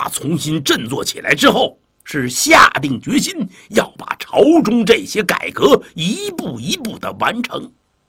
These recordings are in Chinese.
他重新振作起来之后，是下定决心要把朝中这些改革一步一步的完成。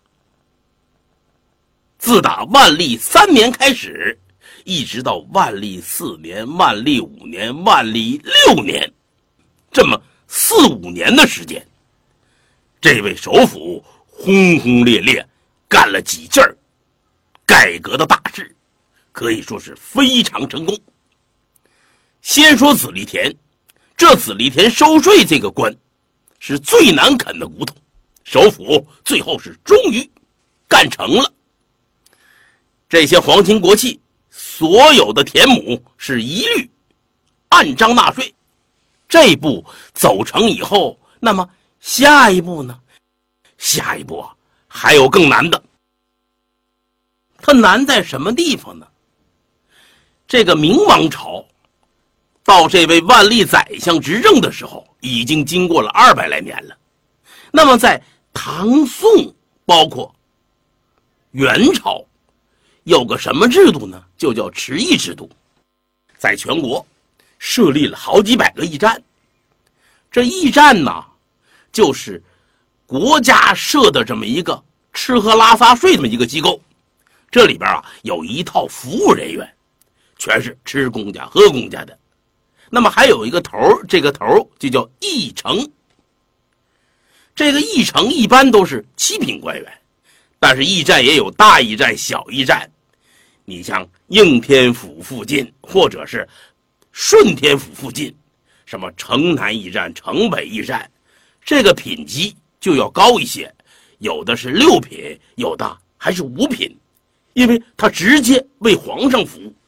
自打万历3年开始，一直到万历4年、万历5年、万历6年，这么4、5年的时间，这位首辅轰轰烈烈干了几件改革的大事，可以说是非常成功。先说子力田，这子力田收税这个官是最难啃的骨头，首辅最后是终于干成了。这些皇亲国戚所有的田亩是一律按章纳税。这一步走成以后，那么下一步呢？下一步啊，还有更难的。它难在什么地方呢？这个明王朝到这位万历宰相执政的时候，已经经过了200来年了。那么在唐宋包括元朝有个什么制度呢？就叫池驿制度，在全国设立了好几百个驿站。这驿站呢，就是国家设的这么一个吃喝拉撒睡这么一个机构。这里边啊有一套服务人员，全是吃公家喝公家的。那么还有一个头，这个头就叫驿丞。这个驿丞一般都是7品官员，但是驿站也有大驿站、小驿站。你像应天府附近，或者是顺天府附近，什么城南驿站、城北驿站，这个品级就要高一些，有的是6品，有的还是5品，因为他直接为皇上服务。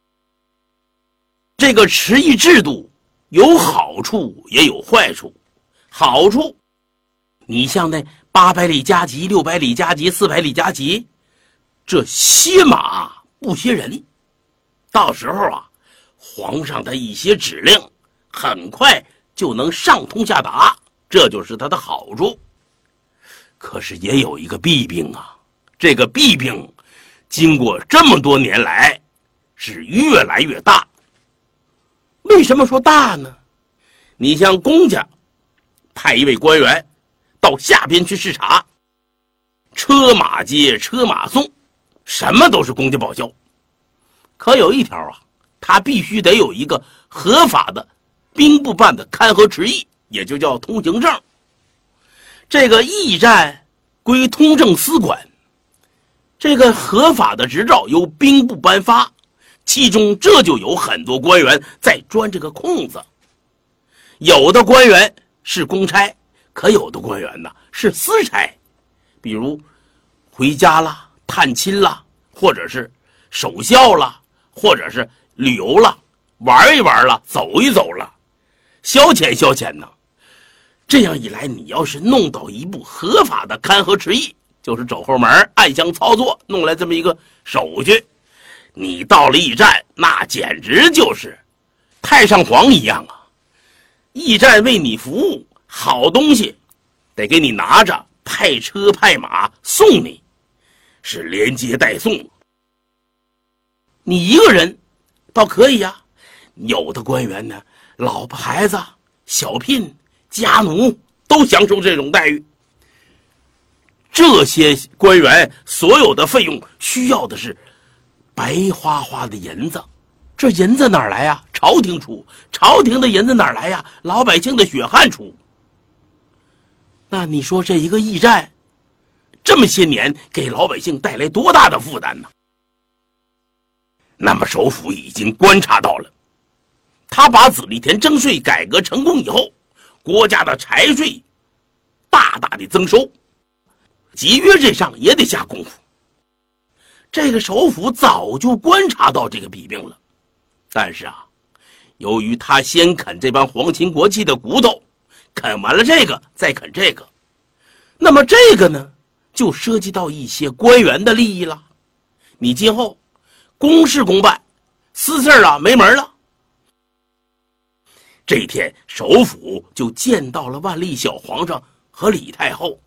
这个池驿制度有好处也有坏处。好处，你像那800里加急、600里加急、400里加急，这歇马不歇人，到时候啊，皇上的一些指令很快就能上通下达，这就是它的好处。可是也有一个弊病啊，这个弊病经过这么多年来是越来越大。为什么说大呢？你像公家派一位官员到下边去视察，车马接车马送，什么都是公家报销。可有一条啊，他必须得有一个合法的兵部办的勘核池驿，也就叫通行证。这个驿站归通政司管，这个合法的执照由兵部颁发，其中这就有很多官员在钻这个空子。有的官员是公差，可有的官员呢是私差，比如回家了、探亲了，或者是守孝了，或者是旅游了、玩一玩了、走一走了，消遣消遣呢。这样一来，你要是弄到一部合法的勘核池驿，就是走后门暗箱操作弄来这么一个手续，你到了驿站，那简直就是太上皇一样啊！驿站为你服务，好东西得给你拿着，派车派马送你，是连接带送。你一个人倒可以呀，有的官员呢，老婆孩子、小聘、家奴都享受这种待遇。这些官员所有的费用需要的是白花花的银子，这银子哪儿来呀？朝廷出，朝廷的银子哪儿来呀？老百姓的血汗出。那你说这一个驿站，这么些年给老百姓带来多大的负担呢？那么首辅已经观察到了，他把子力田征税改革成功以后，国家的财税大大的增收，节约这上也得下功夫。这个首辅早就观察到这个弊病了，但是啊，由于他先啃这帮皇亲国戚的骨头，啃完了这个再啃这个，那么这个呢就涉及到一些官员的利益了。你今后公事公办，私事啊没门了。这一天，首辅就见到了万历小皇上和李太后。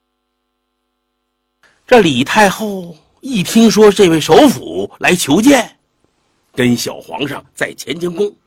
这李太后一听说这位首辅来求见，跟小皇上在乾清宫